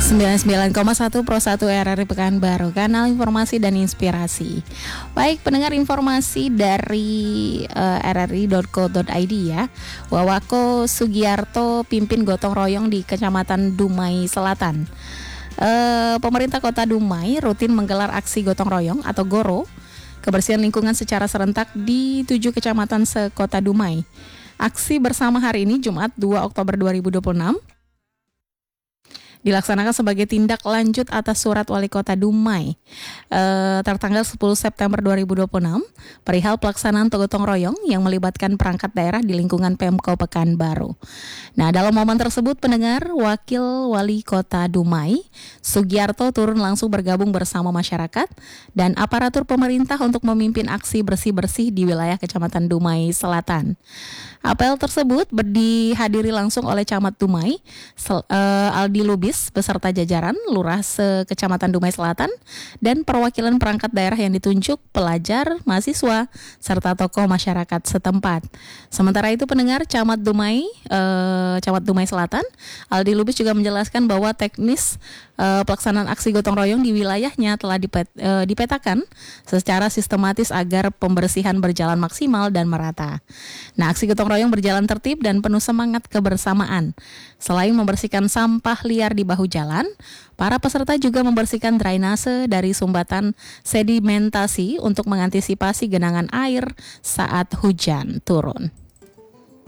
99,1 Pro 1 RRI Pekanbaru, kanal informasi dan inspirasi. Baik, pendengar, informasi dari rri.co.id ya. Wawako Sugiarto pimpin gotong royong di Kecamatan Dumai Selatan. Pemerintah Kota Dumai rutin menggelar aksi gotong royong atau GORO kebersihan lingkungan secara serentak di 7 kecamatan se-Kota Dumai. Aksi bersama hari ini Jumat 2 Oktober 2026 dilaksanakan sebagai tindak lanjut atas surat Wali Kota Dumai tertanggal 10 September 2026 perihal pelaksanaan gotong royong yang melibatkan perangkat daerah di lingkungan Pemko Pekanbaru. Nah, dalam momen tersebut pendengar, Wakil Wali Kota Dumai Sugiarto turun langsung bergabung bersama masyarakat dan aparatur pemerintah untuk memimpin aksi bersih-bersih di wilayah Kecamatan Dumai Selatan. Apel tersebut dihadiri langsung oleh Camat Dumai Aldi Lubis beserta jajaran Lurah se-Kecamatan Dumai Selatan dan perwakilan perangkat daerah yang ditunjuk, pelajar, mahasiswa, serta tokoh masyarakat setempat. Sementara itu pendengar, Camat Dumai Selatan Aldi Lubis juga menjelaskan bahwa teknis pelaksanaan aksi gotong royong di wilayahnya telah dipetakan secara sistematis agar pembersihan berjalan maksimal dan merata. Nah, aksi gotong royong berjalan tertib dan penuh semangat kebersamaan. Selain membersihkan sampah liar di bahu jalan, para peserta juga membersihkan drainase dari sumbatan sedimentasi untuk mengantisipasi genangan air saat hujan turun.